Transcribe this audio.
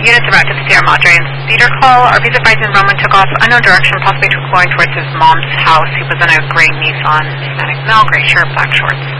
units about to Sierra Madre and speeder call. RV's advising Roman took off unknown direction, possibly exploring towards his mom's house. He was in a gray Nissan Hispanic male, gray shirt, black shorts.